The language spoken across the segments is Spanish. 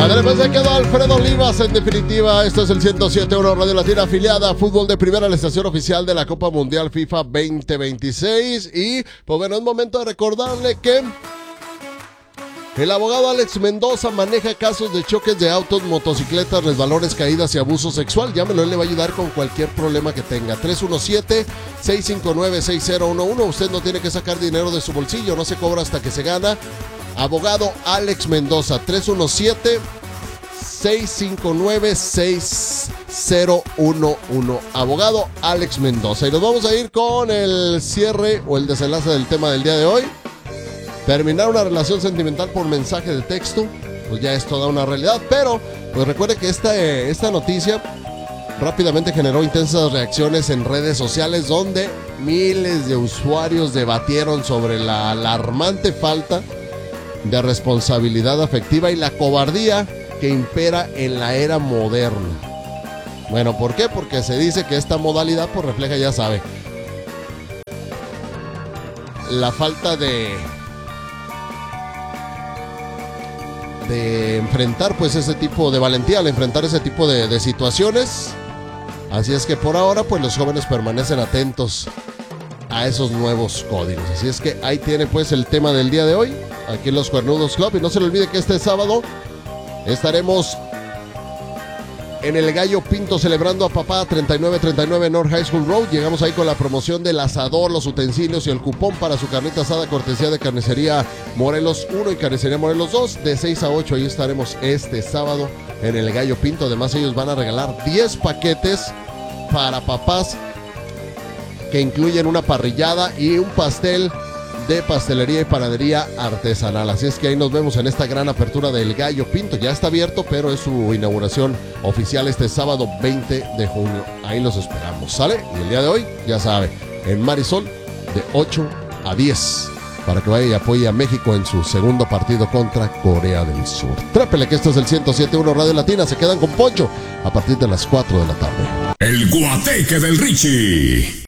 Ándale, pues se quedó Alfredo Olivas. En definitiva, esto es el 107.1 Radio Latina, afiliada a Fútbol de Primera, la estación oficial de la Copa Mundial FIFA 2026. Y, pues bueno, es momento de recordarle que el abogado Alex Mendoza maneja casos de choques de autos, motocicletas, resbalones, caídas y abuso sexual. Llámelo, él le va a ayudar con cualquier problema que tenga. 317-659-6011. Usted no tiene que sacar dinero de su bolsillo, no se cobra hasta que se gana. Abogado Alex Mendoza, 317-659-6011. Abogado Alex Mendoza. Y nos vamos a ir con el cierre o el desenlace del tema del día de hoy. Terminar una relación sentimental por mensaje de texto, pues ya es toda una realidad. Pero, pues recuerde que esta noticia rápidamente generó intensas reacciones en redes sociales, donde miles de usuarios debatieron sobre la alarmante falta de responsabilidad afectiva y la cobardía que impera en la era moderna. Bueno, ¿por qué? Porque se dice que esta modalidad pues refleja, ya sabe, la falta de enfrentar pues ese tipo de valentía, al enfrentar ese tipo de situaciones. Así es que por ahora pues los jóvenes permanecen atentos a esos nuevos códigos. Así es que ahí tiene pues el tema del día de hoy, aquí en Los Cuernudos Club. Y no se le olvide que este sábado estaremos en el Gallo Pinto celebrando a papá, 3939 North High School Road. Llegamos ahí con la promoción del asador, los utensilios y el cupón para su carnita asada, cortesía de Carnicería Morelos 1 y Carnicería Morelos 2, de 6 a 8. Ahí estaremos este sábado en el Gallo Pinto. Además, ellos van a regalar 10 paquetes para papás que incluyen una parrillada y un pastel de pastelería y panadería artesanal. Así es que ahí nos vemos en esta gran apertura del Gallo Pinto. Ya está abierto, pero es su inauguración oficial este sábado 20 de junio. Ahí los esperamos, ¿sale? Y el día de hoy, ya sabe, en Marisol, de 8 a 10, para que vaya y apoye a México en su segundo partido contra Corea del Sur. Trépele, que esto es el 107.1 Radio Latina. Se quedan con Poncho a partir de las 4 de la tarde. El Guateque del Richie.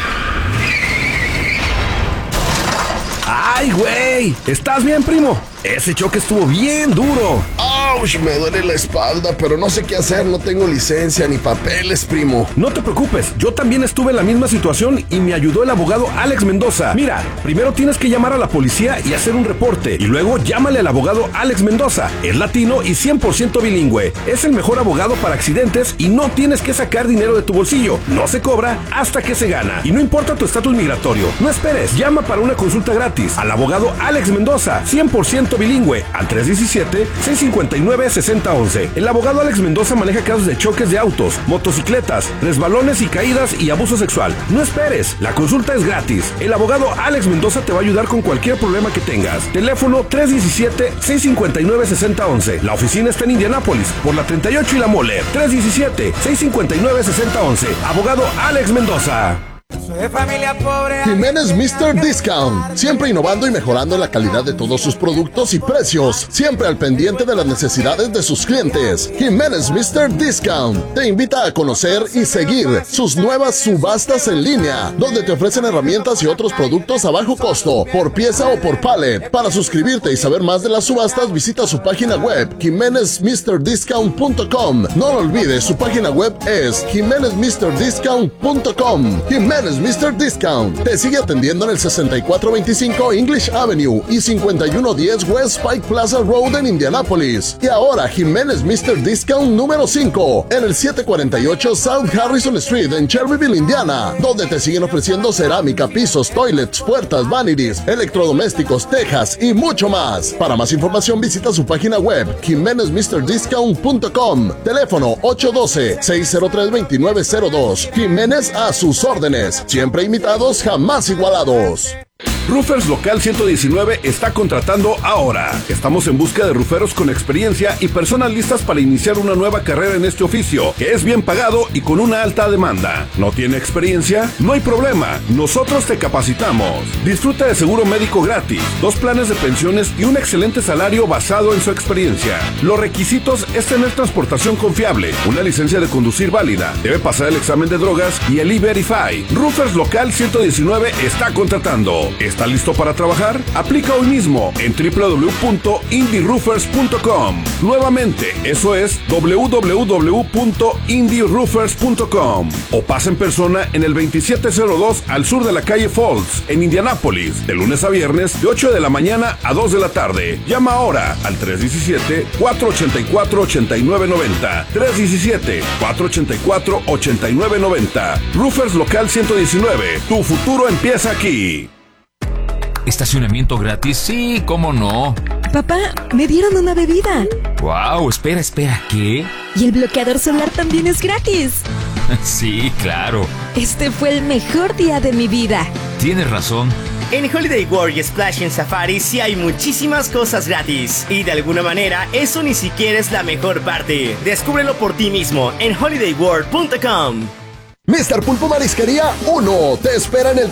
¡Ay, güey! ¿Estás bien, primo? Ese choque estuvo bien duro. ¡Auch! Me duele la espalda, pero no sé qué hacer. No tengo licencia ni papeles, primo. No te preocupes, yo también estuve en la misma situación y me ayudó el abogado Alex Mendoza. Mira, primero tienes que llamar a la policía y hacer un reporte, y luego llámale al abogado Alex Mendoza. Es latino y 100% bilingüe. Es el mejor abogado para accidentes y no tienes que sacar dinero de tu bolsillo. No se cobra hasta que se gana. Y no importa tu estatus migratorio. No esperes, llama para una consulta gratis al abogado Alex Mendoza, 100% bilingüe, al 317-659-6011. El abogado Alex Mendoza maneja casos de choques de autos, motocicletas, resbalones y caídas y abuso sexual. No esperes, la consulta es gratis. El abogado Alex Mendoza te va a ayudar con cualquier problema que tengas. Teléfono 317-659-6011. La oficina está en Indianápolis, por la 38 y la Moller. 317-659-6011. Abogado Alex Mendoza. Soy de familia pobre. Jiménez Mr. Discount, siempre innovando y mejorando la calidad de todos sus productos y precios, siempre al pendiente de las necesidades de sus clientes. Jiménez Mr. Discount te invita a conocer y seguir sus nuevas subastas en línea, donde te ofrecen herramientas y otros productos a bajo costo, por pieza o por pallet. Para suscribirte y saber más de las subastas, visita su página web, jimenezmrdiscount.com. No lo olvides, su página web es jimenezmrdiscount.com. Jiménez Mr. Discount te sigue atendiendo en el 6425 English Avenue y 5110 West Pike Plaza Road en Indianápolis. Y ahora Jiménez Mr. Discount número 5 en el 748 South Harrison Street en Cherryville, Indiana, donde te siguen ofreciendo cerámica, pisos, toilets, puertas, vanities, electrodomésticos, tejas y mucho más. Para más información visita su página web jimenezmrdiscount.com. Teléfono 812-603-2902. Jiménez a sus órdenes. Siempre imitados, jamás igualados. Roofers Local 119 está contratando ahora. Estamos en busca de rooferos con experiencia y personas listas para iniciar una nueva carrera en este oficio, que es bien pagado y con una alta demanda. ¿No tiene experiencia? No hay problema, nosotros te capacitamos. Disfruta de seguro médico gratis, 2 planes de pensiones y un excelente salario basado en su experiencia. Los requisitos es tener transportación confiable, una licencia de conducir válida, debe pasar el examen de drogas y el E-Verify. Roofers Local 119 está contratando. ¿Está listo para trabajar? Aplica hoy mismo en www.indieroofers.com. Nuevamente, eso es www.indieroofers.com. O pasa en persona en el 2702 al sur de la calle Falls, en Indianápolis, de lunes a viernes, de 8 de la mañana a 2 de la tarde. Llama ahora al 317-484-8990. 317-484-8990. Roofers Local 119. Tu futuro empieza aquí. ¿Estacionamiento gratis? Sí, ¿cómo no? Papá, me dieron una bebida. Wow, espera, ¿qué? Y el bloqueador solar también es gratis. Sí, claro. Este fue el mejor día de mi vida. Tienes razón. En Holiday World y Splash en Safari sí hay muchísimas cosas gratis. Y de alguna manera, eso ni siquiera es la mejor parte. Descúbrelo por ti mismo en holidayworld.com. Mr. Pulpo Marisquería 1 te espera en el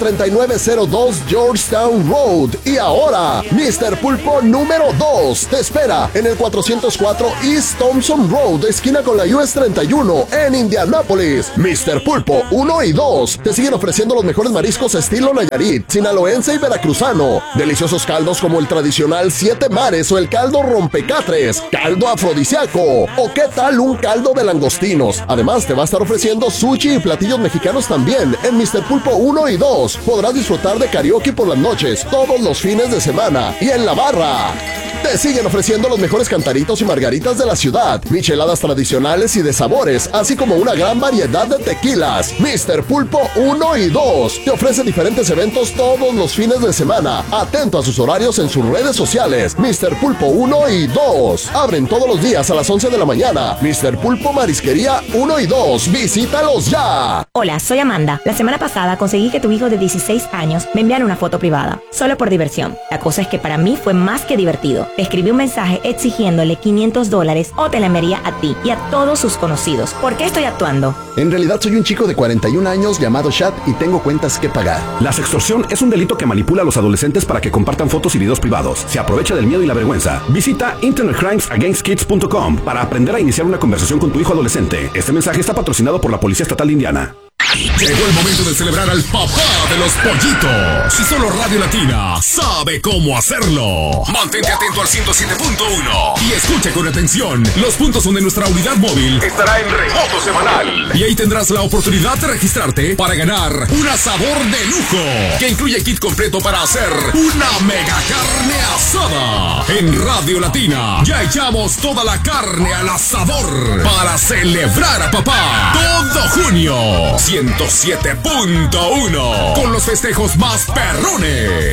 3902 Georgetown Road. Y ahora, Mr. Pulpo número 2 te espera en el 404 East Thompson Road, esquina con la US 31 en Indianápolis. Mr. Pulpo 1 y 2 te siguen ofreciendo los mejores mariscos estilo Nayarit, sinaloense y veracruzano. Deliciosos caldos como el tradicional 7 mares o el caldo rompecatres, caldo afrodisíaco o qué tal un caldo de langostinos. Además te va a estar ofreciendo sushi y platillos mexicanos también en Mr. Pulpo 1 y 2. Podrás disfrutar de karaoke por las noches, todos los fines de semana y en la barra. Te siguen ofreciendo los mejores cantaritos y margaritas de la ciudad, micheladas tradicionales y de sabores, así como una gran variedad de tequilas. Mr. Pulpo 1 y 2 te ofrece diferentes eventos todos los fines de semana. Atento a sus horarios en sus redes sociales. Mr. Pulpo 1 y 2 abren todos los días a las 11 de la mañana. Mr. Pulpo Marisquería 1 y 2. Visítalos ya. Hola, soy Amanda. La semana pasada conseguí que tu hijo de 16 años me enviara una foto privada, solo por diversión. La cosa es que para mí fue más que divertido. Te escribí un mensaje exigiéndole $500 o te la enviaría a ti y a todos sus conocidos. ¿Por qué estoy actuando? En realidad soy un chico de 41 años llamado Shad y tengo cuentas que pagar. La sextorsión es un delito que manipula a los adolescentes para que compartan fotos y videos privados. Se aprovecha del miedo y la vergüenza. Visita internetcrimesagainstkids.com para aprender a iniciar una conversación con tu hijo adolescente. Este mensaje está patrocinado por la Policía Estatal de Indiana. Llegó el momento de celebrar al papá de los pollitos. Y solo Radio Latina sabe cómo hacerlo. Mantente atento al 107.1 y escucha con atención. Los puntos donde nuestra unidad móvil Estará en remoto semanal. y ahí tendrás la oportunidad de registrarte para ganar un asador de lujo que incluye kit completo para hacer una mega carne asada. En Radio Latina ya echamos toda la carne al asador para celebrar a papá todo junio. 107.1 con los festejos más perrones.